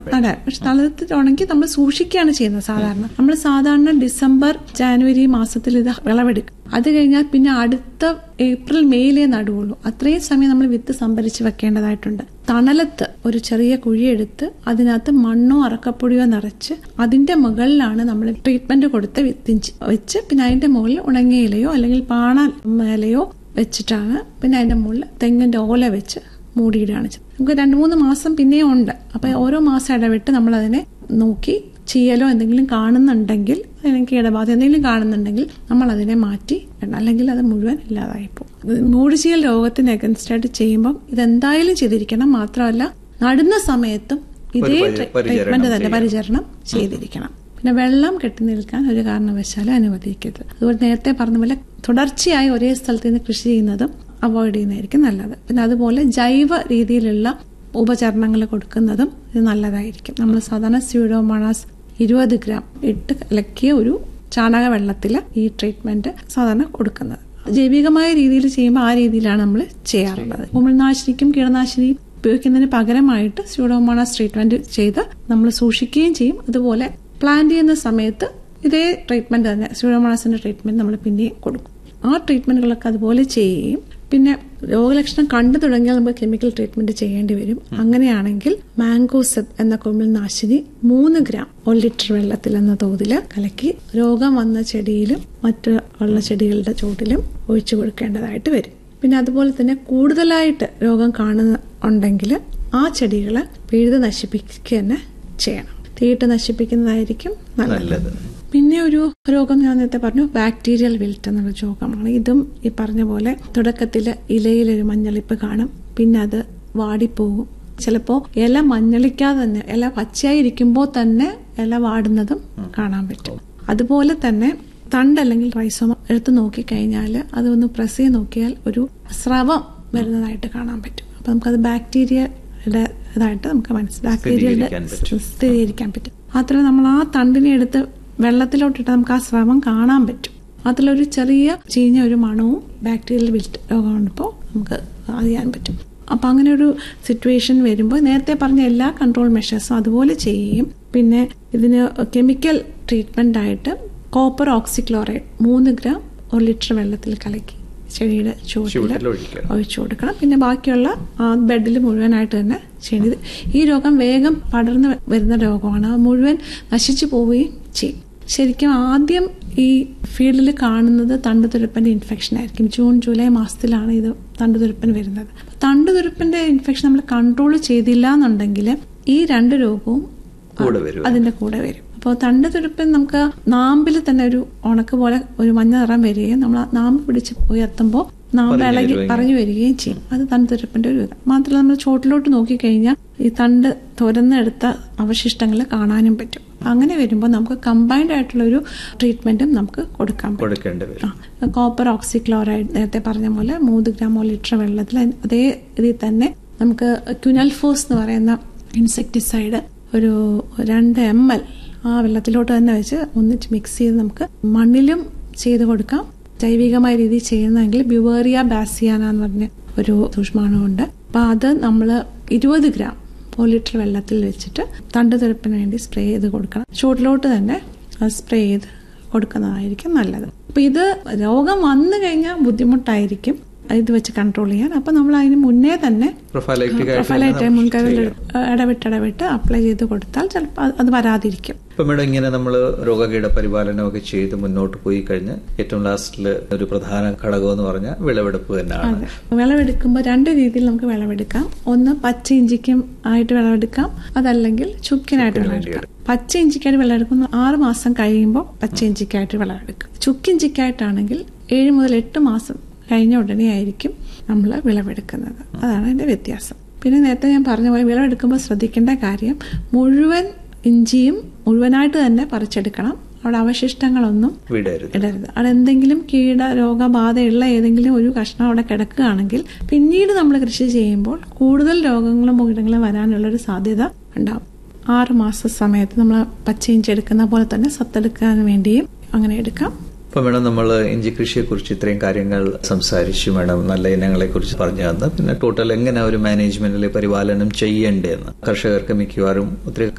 അതെ. പക്ഷെ തളിർത്തിട്ടുണ്ടെങ്കിൽ നമ്മൾ സൂക്ഷിക്കുകയാണ് ചെയ്യുന്നത്. നമ്മൾ സാധാരണ ഡിസംബർ ജാനുവരി മാസത്തിൽ ഇത് വിളവെടുക്കും. അത് കഴിഞ്ഞാൽ പിന്നെ അടുത്ത ഏപ്രിൽ മെയിലേ നടുവുള്ളൂ. അത്രയും സമയം നമ്മൾ വിത്ത് സംഭരിച്ച് വെക്കേണ്ടതായിട്ടുണ്ട്. തണലത്ത് ഒരു ചെറിയ കുഴിയെടുത്ത് അതിനകത്ത് മണ്ണോ അറക്കപ്പൊടിയോ നിറച്ച് അതിന്റെ മുകളിലാണ് നമ്മൾ ട്രീറ്റ്മെന്റ് കൊടുത്ത് വിത്തിഞ്ച് വെച്ച് പിന്നെ അതിന്റെ മുകളിൽ ഉണങ്ങിയ ഇലയോ അല്ലെങ്കിൽ പാണ ഇലയോ വെച്ചിട്ടാണ് പിന്നെ അതിന്റെ മുകളിൽ തെങ്ങിന്റെ ഓല വെച്ച് മൂടിയിടുകയാണ്. നമുക്ക് 2-3 മാസം പിന്നെയും ഉണ്ട്. അപ്പൊ ഓരോ മാസം ഇടവിട്ട് നമ്മൾ അതിനെ നോക്കി ചെയ്യലോ എന്തെങ്കിലും കാണുന്നുണ്ടെങ്കിൽ, അല്ലെങ്കിൽ കീടബാധ എന്തെങ്കിലും കാണുന്നുണ്ടെങ്കിൽ നമ്മൾ അതിനെ മാറ്റി ഇടണം. അല്ലെങ്കിൽ അത് മുഴുവൻ ഇല്ലാതായിപ്പോ. മൂടുചീയൽ രോഗത്തിന് അഗൻസ്റ്റ് ആയിട്ട് ചെയ്യുമ്പോൾ ഇതെന്തായാലും ചെയ്തിരിക്കണം. മാത്രമല്ല നടുന്ന സമയത്തും ഇതേ ട്രീറ്റ്മെന്റ് തന്നെ പരിചരണം ചെയ്തിരിക്കണം. പിന്നെ വെള്ളം കെട്ടി നിൽക്കാൻ ഒരു കാരണവശാലും അനുവദിക്കരുത്. അതുപോലെ നേരത്തെ പറഞ്ഞ പോലെ തുടർച്ചയായി ഒരേ സ്ഥലത്ത് നിന്ന് കൃഷി ചെയ്യുന്നതും അവോയ്ഡ് ചെയ്യുന്നതായിരിക്കും നല്ലത്. പിന്നെ അതുപോലെ ജൈവ രീതിയിലുള്ള ഉപചരണങ്ങൾ കൊടുക്കുന്നതും ഇത് നല്ലതായിരിക്കും. നമ്മൾ സാധാരണ സ്യൂഡോമോണാസ് 20 ഗ്രാം ഇട്ട് കലക്കിയ ഒരു ചാണക വെള്ളത്തിൽ ഈ ട്രീറ്റ്മെന്റ് സാധാരണ കൊടുക്കുന്നത്. ജൈവികമായ രീതിയിൽ ചെയ്യുമ്പോൾ ആ രീതിയിലാണ് നമ്മൾ ചെയ്യാറുള്ളത്. കുമിൾനാശിനിക്കും കീടനാശിനിയും ഉപയോഗിക്കുന്നതിന് പകരമായിട്ട് സ്യൂഡോമോണാസ് ട്രീറ്റ്മെന്റ് ചെയ്ത് നമ്മൾ സൂക്ഷിക്കുകയും ചെയ്യും. അതുപോലെ പ്ലാന്റ് ചെയ്യുന്ന സമയത്ത് ഇതേ ട്രീറ്റ്മെന്റ് തന്നെ സ്യൂഡോമോണാസിന്റെ ട്രീറ്റ്മെന്റ് നമ്മൾ പിന്നെയും കൊടുക്കും. ആ ട്രീറ്റ്മെന്റുകളൊക്കെ അതുപോലെ ചെയ്യുകയും പിന്നെ രോഗലക്ഷണം കണ്ടു തുടങ്ങിയാൽ നമുക്ക് കെമിക്കൽ ട്രീറ്റ്മെന്റ് ചെയ്യേണ്ടി വരും. അങ്ങനെയാണെങ്കിൽ മാംഗോസെബ് എന്ന കുമിൾനാശിനി 3 ഗ്രാം 1 ലിറ്റർ വെള്ളത്തിൽ എന്ന തോതിൽ കലക്കി രോഗം വന്ന ചെടിയിലും മറ്റു ഉള്ള ചെടികളുടെ ചോട്ടിലും ഒഴിച്ചു കൊടുക്കേണ്ടതായിട്ട് വരും. പിന്നെ അതുപോലെ തന്നെ കൂടുതലായിട്ട് രോഗം കാണുന്നുണ്ടെങ്കിൽ ആ ചെടികളെ പിഴുത് നശിപ്പിക്കുക തന്നെ ചെയ്യണം. തീയിട്ട് നശിപ്പിക്കുന്നതായിരിക്കും നല്ലത്. പിന്നെ ഒരു രോഗം ഞാൻ നേരത്തെ പറഞ്ഞു, ബാക്ടീരിയൽ വിൽറ്റ് എന്നുള്ള രോഗമാണ്. ഇതും ഈ പറഞ്ഞ പോലെ തുടക്കത്തില് ഇലയിലൊരു മഞ്ഞളിപ്പ് കാണും, പിന്നെ അത് വാടിപ്പോകും. ചിലപ്പോ ഇല മഞ്ഞളിക്കാതെ തന്നെ ഇല പച്ചയായിരിക്കുമ്പോൾ തന്നെ ഇല വാടുന്നതും കാണാൻ പറ്റും. അതുപോലെ തന്നെ തണ്ട് അല്ലെങ്കിൽ റൈസോമ എടുത്ത് നോക്കിക്കഴിഞ്ഞാൽ അതൊന്ന് പ്രസ് ചെയ്ത് നോക്കിയാൽ ഒരു സ്രവം വരുന്നതായിട്ട് കാണാൻ പറ്റും. അപ്പൊ നമുക്കത് ബാക്ടീരിയയുടെ ഇതായിട്ട് നമുക്ക് ബാക്ടീരിയയുടെ സ്ഥിരീകരിക്കാൻ പറ്റും. മാത്രമല്ല നമ്മൾ ആ തണ്ടിനെ എടുത്ത് വെള്ളത്തിലോട്ടിട്ട് നമുക്ക് ആ സ്രവം കാണാൻ പറ്റും. അതിലൊരു ചെറിയ ചീഞ്ഞ ഒരു മണവും ബാക്ടീരിയൽ വിൽറ്റ് രോഗമാണിപ്പോൾ നമുക്ക് അറിയാൻ പറ്റും. അപ്പൊ അങ്ങനെ ഒരു സിറ്റുവേഷൻ വരുമ്പോൾ നേരത്തെ പറഞ്ഞ എല്ലാ കൺട്രോൾ മെഷേഴ്സും അതുപോലെ ചെയ്യുകയും പിന്നെ ഇതിന് കെമിക്കൽ ട്രീറ്റ്മെന്റ് ആയിട്ട് കോപ്പർ ഓക്സിക്ലോറൈഡ് 3 ഗ്രാം 1 ലിറ്റർ വെള്ളത്തിൽ കലക്കി ചെടിയുടെ ചുവട്ടിൽ ഒഴിച്ചു കൊടുക്കണം. പിന്നെ ബാക്കിയുള്ള ബെഡിൽ മുഴുവനായിട്ട് തന്നെ ചെയ്യേണ്ടത്. ഈ രോഗം വേഗം പടർന്നു വരുന്ന രോഗമാണ്. മുഴുവൻ നശിച്ചു പോവുകയും ചെയ്യും. ശരിക്കും ആദ്യം ഈ ഫീൽഡിൽ കാണുന്നത് തണ്ടുതുരപ്പന്റെ ഇൻഫെക്ഷൻ ആയിരിക്കും. ജൂൺ ജൂലൈ മാസത്തിലാണ് ഇത് തണ്ടുതുരപ്പൻ വരുന്നത്. തണ്ടുതുരപ്പന്റെ ഇൻഫെക്ഷൻ നമ്മൾ കൺട്രോൾ ചെയ്തില്ല എന്നുണ്ടെങ്കിൽ ഈ 2 രോഗവും അതിന്റെ കൂടെ വരും. അപ്പോൾ തണ്ടുതുരപ്പൻ നമുക്ക് നാമ്പിൽ തന്നെ ഒരു ഉണക്ക് പോലെ ഒരു മഞ്ഞ നിറം വരികയും നമ്മൾ നാമ്പ് പിടിച്ച് ഉയർത്തുമ്പോൾ നാമ്പ് ഇളകി പറഞ്ഞു വരികയും ചെയ്യും. അത് തണ്ടുതുരപ്പന്റെ ഒരു ഇത്. മാത്രമല്ല നമ്മൾ ചോട്ടിലോട്ട് നോക്കിക്കഴിഞ്ഞാൽ ഈ തണ്ട് തുരന്നെടുത്ത അവശിഷ്ടങ്ങൾ കാണാനും പറ്റും. അങ്ങനെ വരുമ്പോൾ നമുക്ക് കമ്പൈൻഡ് ആയിട്ടുള്ള ഒരു ട്രീറ്റ്മെന്റും നമുക്ക് കൊടുക്കേണ്ടി കോപ്പർ ഓക്സിക്ലോറൈഡ് നേരത്തെ പറഞ്ഞ പോലെ 3 ഗ്രാം 1 ലിറ്റർ വെള്ളത്തിൽ അതേ ഇതിൽ തന്നെ നമുക്ക് ക്യുനൽഫോസ് എന്ന് പറയുന്ന ഇൻസെക്ടിസൈഡ് ഒരു 2 ml ആ വെള്ളത്തിലോട്ട് തന്നെ വെച്ച് ഒന്നിച്ച് മിക്സ് ചെയ്ത് നമുക്ക് മണ്ണിലും ചെയ്ത് കൊടുക്കാം. ജൈവികമായ രീതിയിൽ ചെയ്യുന്നതെങ്കിൽ ബ്യുവേറിയ ബാസിയാന എന്ന് പറഞ്ഞ ഒരു സൂക്ഷ്മാണുണ്ട്. അപ്പൊ അത് നമ്മൾ 20 ഗ്രാം 1 ലിറ്റർ വെള്ളത്തിൽ വെച്ചിട്ട് തണ്ടുതുരപ്പിന് വേണ്ടി സ്പ്രേ ചെയ്ത് കൊടുക്കണം. ചൂട്ടിലോട്ട് തന്നെ സ്പ്രേ ചെയ്ത് കൊടുക്കുന്നതായിരിക്കും നല്ലത്. അപ്പൊ ഇത് രോഗം വന്നു കഴിഞ്ഞാൽ ബുദ്ധിമുട്ടായിരിക്കും ഇത് വെച്ച് കൺട്രോൾ ചെയ്യാൻ. അപ്പൊ നമ്മൾ അതിന് മുന്നേ തന്നെ പ്രൊഫൈലായിട്ട് മുൻകരുതൽ ഇടവിട്ട് അപ്ലൈ ചെയ്ത് കൊടുത്താൽ ചിലപ്പോൾ അത് വരാതിരിക്കും. ഇപ്പൊ മേഡം ഇങ്ങനെ നമ്മൾ രോഗകീട പരിപാലനമൊക്കെ ചെയ്ത് മുന്നോട്ട് പോയി കഴിഞ്ഞ് ഏറ്റവും ലാസ്റ്റില് ഒരു പ്രധാന ഘടകം എന്ന് പറഞ്ഞാൽ വിളവെടുപ്പ് തന്നെയാണ്. വിളവെടുക്കുമ്പോൾ 2 രീതിയിൽ നമുക്ക് വിളവെടുക്കാം. ഒന്ന് പച്ച ഇഞ്ചിക്കും ആയിട്ട് വിളവെടുക്കാം, അതല്ലെങ്കിൽ ചുക്കിനായിട്ട് വിളവെടുക്കാം. പച്ച ഇഞ്ചിക്കായിട്ട് വിളവെടുക്കുന്ന 6 മാസം കഴിയുമ്പോൾ പച്ച ഇഞ്ചിക്കായിട്ട് വിളവെടുക്കും. ചുക്കിഞ്ചിക്കായിട്ടാണെങ്കിൽ 7 മുതൽ 8 മാസം കഴിഞ്ഞ ഉടനെ ആയിരിക്കും നമ്മൾ വിളവെടുക്കുന്നത്. അതാണ് അതിന്റെ വ്യത്യാസം. പിന്നെ നേരത്തെ ഞാൻ പറഞ്ഞ പോലെ വിളവെടുക്കുമ്പോൾ ശ്രദ്ധിക്കേണ്ട കാര്യം മുഴുവൻ ഇഞ്ചിയും മുഴുവനായിട്ട് തന്നെ പറിച്ചെടുക്കണം. അവിടെ അവശിഷ്ടങ്ങളൊന്നും ഇടരുത്. അവിടെ എന്തെങ്കിലും കീട രോഗബാധയുള്ള ഏതെങ്കിലും ഒരു കഷ്ണം അവിടെ കിടക്കുകയാണെങ്കിൽ പിന്നീട് നമ്മൾ കൃഷി ചെയ്യുമ്പോൾ കൂടുതൽ രോഗങ്ങളും കീടങ്ങളും വരാനുള്ളൊരു സാധ്യത ഉണ്ടാവും. 6 മാസ സമയത്ത് നമ്മൾ പച്ച ഇഞ്ചി എടുക്കുന്ന പോലെ തന്നെ സത്തെടുക്കാൻ വേണ്ടിയും അങ്ങനെ എടുക്കാം. അപ്പൊ മേഡം നമ്മൾ ഇഞ്ചി കൃഷിയെ കുറിച്ച് ഇത്രയും കാര്യങ്ങൾ സംസാരിച്ചു. മേഡം നല്ല ഇനങ്ങളെ കുറിച്ച് പറഞ്ഞു തന്നു. പിന്നെ ടോട്ടൽ എങ്ങനെ ഒരു മാനേജ്മെന്റിലെ പരിപാലനം ചെയ്യേണ്ടതെന്ന് കർഷകർക്ക് മിക്കവാറും ഒത്തിരി